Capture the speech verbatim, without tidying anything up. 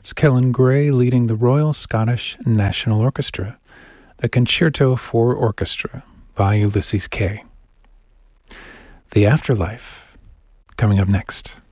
It's Kellen Gray leading the Royal Scottish National Orchestra, the Concerto for Orchestra by Ulysses Kay. The Afterlife, coming up next.